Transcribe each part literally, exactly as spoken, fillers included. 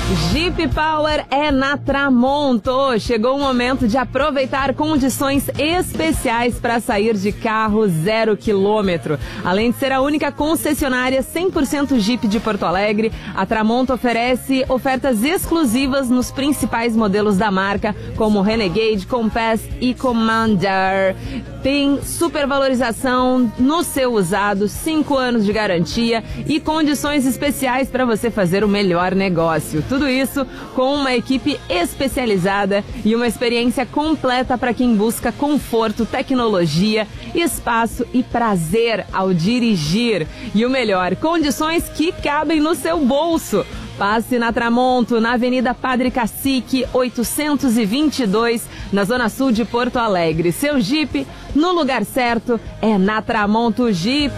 Jeep Power é na Tramonto. Chegou o momento de aproveitar condições especiais para sair de carro zero quilômetro. Além de ser a única concessionária cem por cento Jeep de Porto Alegre, a Tramonto oferece ofertas exclusivas nos principais modelos da marca, como Renegade, Compass e Commander. Tem supervalorização no seu usado, cinco anos de garantia e condições especiais para você fazer o melhor negócio. Tudo isso com uma equipe especializada e uma experiência completa para quem busca conforto, tecnologia, espaço e prazer ao dirigir. E o melhor, condições que cabem no seu bolso. Passe na Tramonto, na Avenida Padre Cacique, oitocentos e vinte e dois, na Zona Sul de Porto Alegre. Seu Jeep, no lugar certo, é na Tramonto Jeep.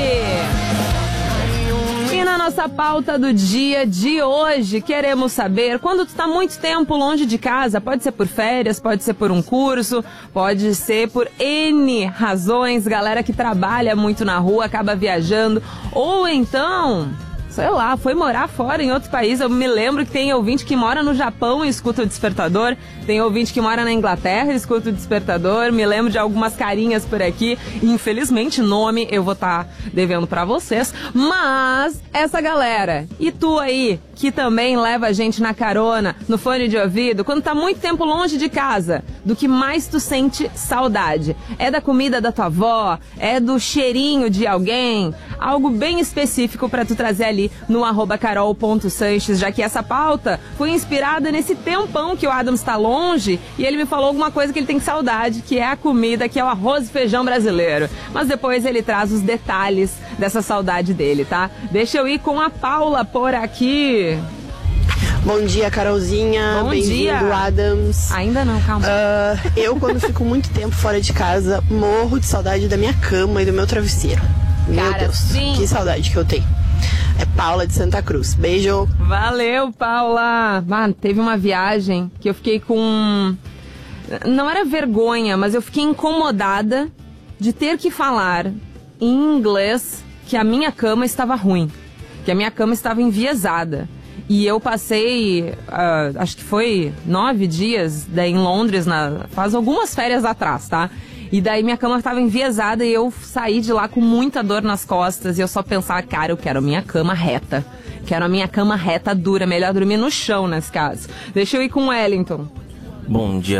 E na nossa pauta do dia de hoje, queremos saber, quando tu tá muito tempo longe de casa, pode ser por férias, pode ser por um curso, pode ser por N razões, galera que trabalha muito na rua, acaba viajando, ou então... sei lá, foi morar fora em outro país. Eu me lembro que tem ouvinte que mora no Japão e escuta o Despertador. Tem ouvinte que mora na Inglaterra e escuta o Despertador. Me lembro de algumas carinhas por aqui. Infelizmente, nome eu vou estar tá devendo pra vocês. Mas, essa galera, e tu aí, que também leva a gente na carona, no fone de ouvido, quando tá muito tempo longe de casa, do que mais tu sente saudade? É da comida da tua avó? É do cheirinho de alguém? Algo bem específico pra tu trazer ali no arroba carol.sanches, já que essa pauta foi inspirada nesse tempão que o Adams está longe e ele me falou alguma coisa que ele tem saudade, que é a comida, que é o arroz e feijão brasileiro. Mas depois ele traz os detalhes dessa saudade dele, tá? Deixa eu ir com a Paula por aqui. Bom dia, Carolzinha. Bom Bem-vindo, dia. Adams. Ainda não, calma. Uh, eu, quando fico muito tempo fora de casa, morro de saudade da minha cama e do meu travesseiro. Meu Cara, Deus, sim. Que saudade que eu tenho. É Paula de Santa Cruz. Beijo. Valeu, Paula. Mano, teve uma viagem que eu fiquei com... não era vergonha, mas eu fiquei incomodada de ter que falar em inglês que a minha cama estava ruim, que a minha cama estava enviesada. E eu passei, uh, acho que foi nove dias daí em Londres, na, faz algumas férias atrás, tá? E daí minha cama estava enviesada e eu saí de lá com muita dor nas costas. E eu só pensava, cara, eu quero a minha cama reta. Quero a minha cama reta, dura. Melhor dormir no chão nesse caso. Deixa eu ir com o Wellington. Bom dia,